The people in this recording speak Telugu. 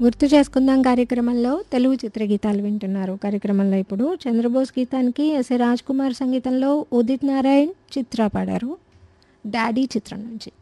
గుర్తు చేసుకుందాం కార్యక్రమంలో తెలుగు చిత్రగీతాలు వింటున్నారు. కార్యక్రమంలో ఇప్పుడు చంద్రబోస్ గీతానికి ఎస్ఏ రాజ్ కుమార్ సంగీతంలో ఉదిత్ నారాయణ్ చిత్ర పాడారు. డాడీ చిత్రం నుంచి.